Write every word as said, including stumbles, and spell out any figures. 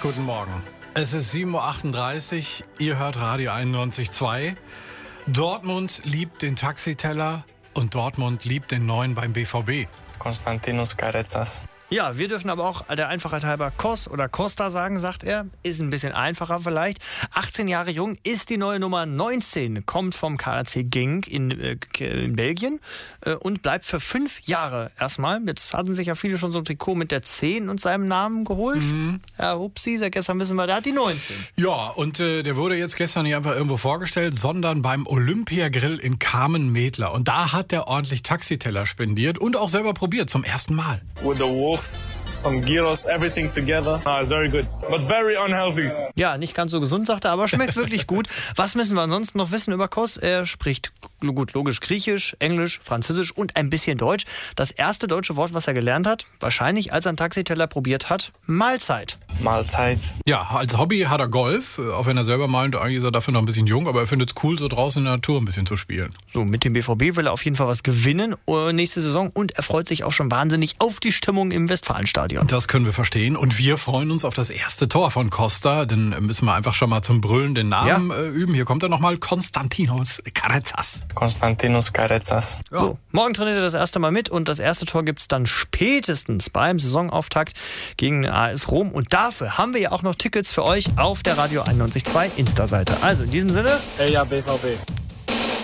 guten Morgen. Es ist sieben Uhr achtunddreißig, ihr hört Radio einundneunzig Komma zwei. Dortmund liebt den Taxiteller und Dortmund liebt den neuen beim B V B. Konstantinos Karezas. Ja, wir dürfen aber auch der Einfachheit halber Kos oder Costa sagen, sagt er. Ist ein bisschen einfacher vielleicht. achtzehn Jahre jung, ist die neue Nummer neunzehn, kommt vom K R C Genk in, äh, in Belgien äh, und bleibt für fünf Jahre erstmal. Jetzt hatten sich ja viele schon so ein Trikot mit der zehn und seinem Namen geholt. Mhm. Ja, Hupsi, seit gestern wissen wir, der hat die neunzehn. Ja, und äh, der wurde jetzt gestern nicht einfach irgendwo vorgestellt, sondern beim Olympiagrill in Kamen-Medler. Und da hat der ordentlich Taxiteller spendiert und auch selber probiert, zum ersten Mal. With the wolf, some gyros, everything together. Ah, it's very good, but very unhealthy. Ja, nicht ganz so gesund, sagt er, aber schmeckt wirklich gut. Was müssen wir ansonsten noch wissen über Kos? Er spricht gut logisch Griechisch, Englisch, Französisch und ein bisschen Deutsch. Das erste deutsche Wort, was er gelernt hat, wahrscheinlich als er einen Taxiteller probiert hat, Mahlzeit. Mahlzeit. Ja, als Hobby hat er Golf, auch wenn er selber meint, eigentlich ist er dafür noch ein bisschen jung, aber er findet es cool, so draußen in der Natur ein bisschen zu spielen. So, mit dem B V B will er auf jeden Fall was gewinnen uh, nächste Saison und er freut sich auch schon wahnsinnig auf die Stimmung im Westfalenstadion. Das können wir verstehen und wir freuen uns auf das erste Tor von Costa, denn müssen wir einfach schon mal zum Brüllen den Namen ja. äh, üben. Hier kommt er nochmal, Konstantinos Karezas. Konstantinos Karezas. Ja. So, morgen trainiert er das erste Mal mit und das erste Tor gibt es dann spätestens beim Saisonauftakt gegen A S Rom und dafür haben wir ja auch noch Tickets für euch auf der Radio einundneunzig Komma zwei Insta-Seite. Also in diesem Sinne, Ey, ja, B V B.